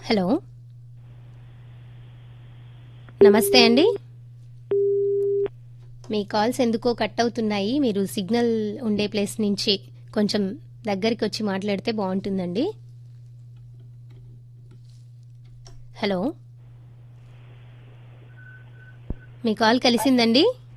Hello. నమస్తే అండి. మీ calls ఎందుకో కట్ అవుతున్నాయి. మీరు సిగ్నల్ ఉండే ప్లేస్ నుంచి కొంచెం దగ్గరికి వచ్చి మాట్లాడితే బాగుంటుందండి. హలో. మీ కాల్ కలిసిందండి.